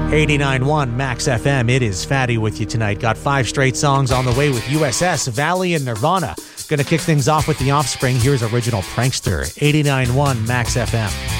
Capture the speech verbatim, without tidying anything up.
eighty-nine point one Max F M. It is Fatty with you tonight. Got five straight songs on the way with U S S, Valley, and Nirvana. Gonna kick things off with The Offspring. Here's original Prankster. eighty-nine point one Max F M.